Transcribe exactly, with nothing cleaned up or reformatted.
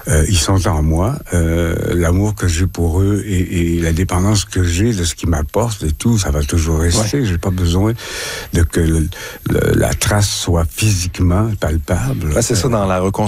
Euh, ils sont en moi. Euh, l'amour que j'ai pour eux et, et la dépendance que j'ai de ce qu'ils m'apportent et tout, ça va toujours rester. Ouais. J'ai pas besoin de que le, le, la trace soit physiquement palpable. Ben, c'est euh, ça, dans la reconstruction